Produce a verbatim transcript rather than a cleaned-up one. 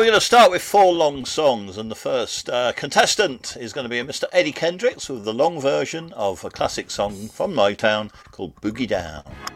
we're going to start with four long songs, and the first uh, contestant is going to be Mister Eddie Kendricks with the long version of a classic song from Motown called Boogie Down.